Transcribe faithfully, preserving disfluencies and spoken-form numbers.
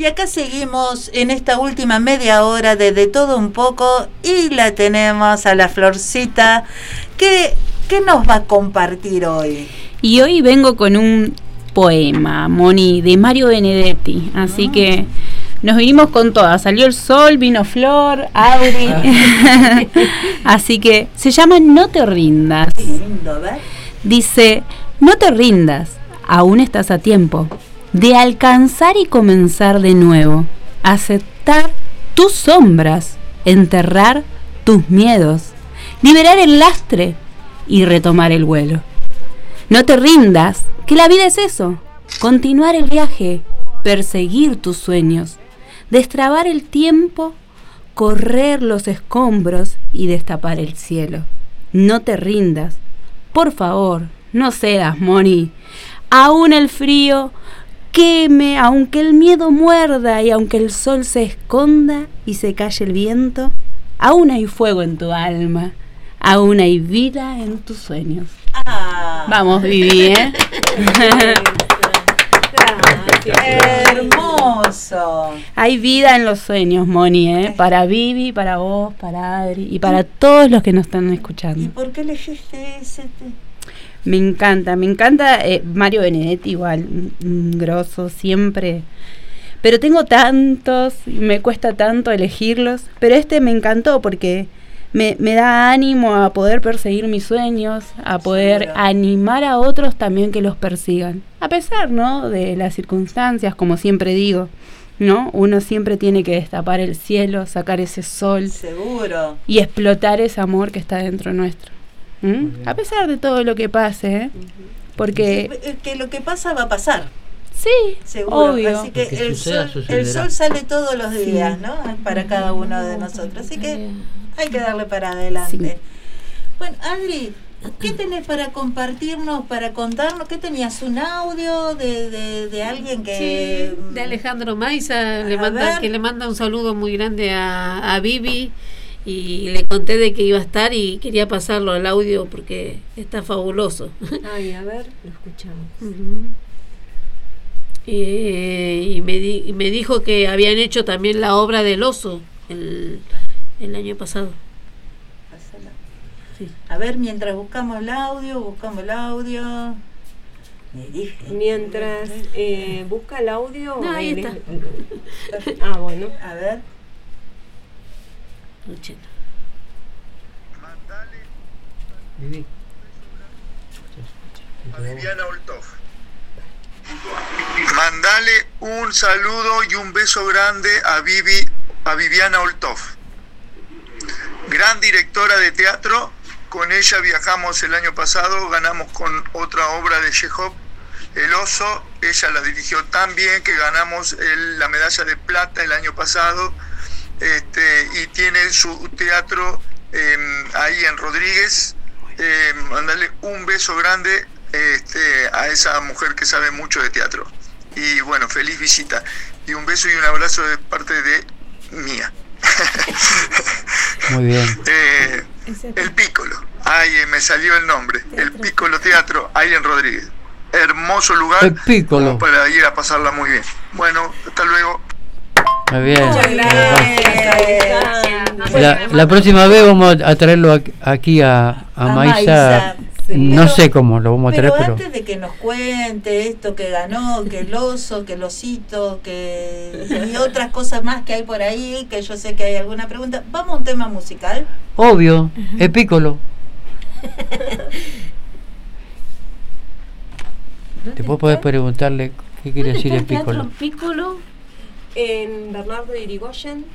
Y acá seguimos en esta última media hora de De Todo Un Poco y la tenemos a la Florcita. ¿Qué, qué nos va a compartir hoy? Y hoy vengo con un poema, Moni, de Mario Benedetti. Así mm. que nos vinimos con todas. Salió el sol, vino Flor, Auri. Así que se llama No te rindas. Qué lindo, ¿ves? Dice, no te rindas, aún estás a tiempo de alcanzar y comenzar de nuevo, aceptar tus sombras, enterrar tus miedos, liberar el lastre y retomar el vuelo. No te rindas, que la vida es eso, continuar el viaje, perseguir tus sueños, destrabar el tiempo, correr los escombros y destapar el cielo. No te rindas, por favor, no cedas, Moni, aún el frío queme, aunque el miedo muerda y aunque el sol se esconda y se calle el viento, aún hay fuego en tu alma, aún hay vida en tus sueños. Ah. Vamos, Vivi, ¿eh? Hermoso. Hay vida en los sueños, Moni, ¿eh? Para Vivi, para vos, para Adri y para todos los que nos están escuchando. ¿Y por qué elegiste ese te? Me encanta, me encanta eh, Mario Benedetti igual, un grosso siempre, pero tengo tantos, me cuesta tanto elegirlos, pero este me encantó porque me, me da ánimo a poder perseguir mis sueños, a poder sí, animar a otros también que los persigan, a pesar, ¿no?, de las circunstancias, como siempre digo, ¿no? Uno siempre tiene que destapar el cielo, sacar ese sol, seguro, y explotar ese amor que está dentro nuestro. ¿Mm? A pesar de todo lo que pase, ¿eh? Porque sí, que lo que pasa va a pasar. Sí, seguro. Obvio. Así que el sol, el sol sale todos los días, sí, ¿no? Para cada uno de nosotros. Así que hay que darle para adelante. Sí. Bueno, Adri, ¿qué tenés para compartirnos, para contarnos? ¿Qué tenías? ¿Un audio de, de, de alguien que...? Sí, de Alejandro Maiza, le manda, que le manda un saludo muy grande a, a Vivi. Y le conté de que iba a estar y quería pasarlo al audio porque está fabuloso. Ay, a ver, lo escuchamos. Uh-huh. eh, y, me di, y me dijo que habían hecho también la obra del oso el, el año pasado. Sí. A ver, mientras buscamos el audio, buscamos el audio. Me dije. Mientras eh, busca el audio. No, ahí está. Ah, bueno. A ver. A Viviana Olthoff. Mandale un saludo y un beso grande a Vivi, a Viviana Olthoff, gran directora de teatro. Con ella viajamos el año pasado, ganamos con otra obra de Chekhov, El Oso. Ella la dirigió tan bien que ganamos el, la medalla de plata el año pasado. Este, y tiene su teatro eh, ahí en Rodríguez. Eh, mandarle un beso grande este, a esa mujer que sabe mucho de teatro. Y bueno, feliz visita. Y un beso y un abrazo de parte de mía. Muy bien. eh, el Piccolo. Ay, me salió el nombre. El Piccolo Teatro, ahí en Rodríguez. Hermoso lugar. El Piccolo. Para ir a pasarla muy bien. Bueno, hasta luego. Muy bien. Muchas gracias. La, la próxima vez vamos a traerlo aquí a, a, a Maiza. Sí. No pero, sé cómo lo vamos a traer, pero pero antes de que nos cuente esto que ganó, que el oso, que el osito, que y otras cosas más que hay por ahí, que yo sé que hay alguna pregunta, vamos a un tema musical. Obvio, uh-huh. El Piccolo. ¿Te puedo poder preguntarle qué quiere decir el Piccolo? Piccolo en Bernardo de Irigoyen.